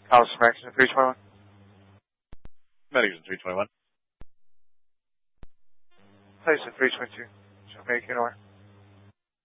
House American 321. Medics 321. Place at 322. Jamaican or.